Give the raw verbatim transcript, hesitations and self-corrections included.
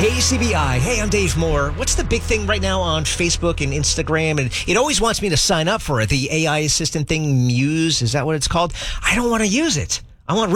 K C B I. Hey, I'm Dave Moore. What's the big thing right now on Facebook and Instagram? And it always wants me to sign up for it. The A I assistant thing, Muse, is that what it's called? I don't want to use it. I want